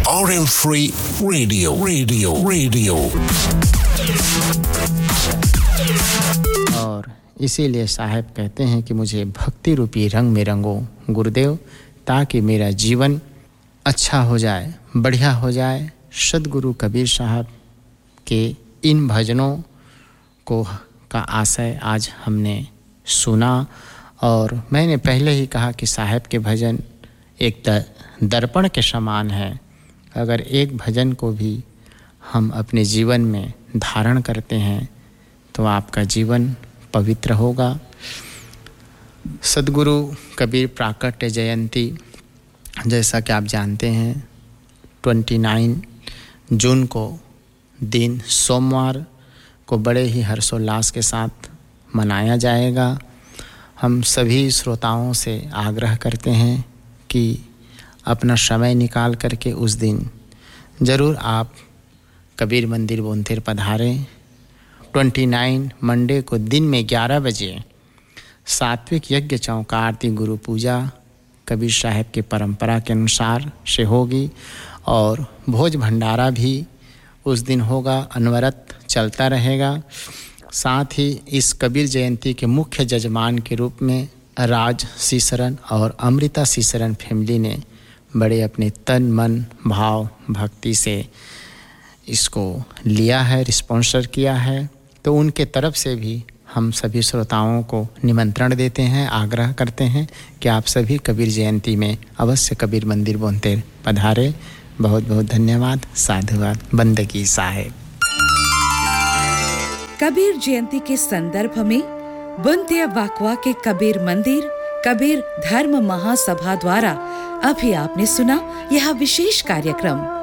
RM3 Radio. और इसीलिए साहब कहते हैं कि मुझे भक्ति रूपी रंग में रंगो गुरुदेव, ताकि मेरा जीवन अच्छा हो जाए, बढ़िया हो जाए। सद्गुरु कबीर साहब के इन भजनों को का आशय आज हमने सुना। और मैंने पहले ही कहा कि साहब के भजन एक दर्पण के समान है। अगर एक भजन को भी हम अपने जीवन में धारण करते हैं तो आपका जीवन पवित्र होगा। सद्गुरु कबीर प्राकट्य जयंती जैसा कि आप जानते हैं 29 जून को दिन सोमवार को बड़े ही हर्षोल्लास के साथ मनाया जाएगा। हम सभी श्रोताओं से आग्रह करते हैं कि अपना समय निकाल करके उस दिन ज़रूर आप कबीर मंदिर बोंथेर पधारें। 29 मंडे को दिन में 11 बजे सात्विक यज्ञ चौका आरती गुरु पूजा कबीर साहब की परंपरा के अनुसार से होगी और भोज भंडारा भी उस दिन होगा, अनवरत चलता रहेगा। साथ ही इस कबीर जयंती के मुख्य जजमान के रूप में राज सीसरन और अमृता सीसरन फैमिली ने बड़े अपने तन मन भाव भक्ति से इसको लिया है, स्पॉन्सर किया है। तो उनके तरफ से भी हम सभी श्रोताओं को निमंत्रण देते हैं, आग्रह करते हैं कि आप सभी कबीर जयंती में अवश्य कबीर मंदिर बोंथेर पधारें। बहुत बहुत धन्यवाद, साधुवाद, बंदगी साहेब। कबीर जयंती के संदर्भ में बुंथिया वाकवा के कबीर मंदिर कबीर धर्म महासभा द्वारा अभी आपने सुना यह विशेष कार्यक्रम।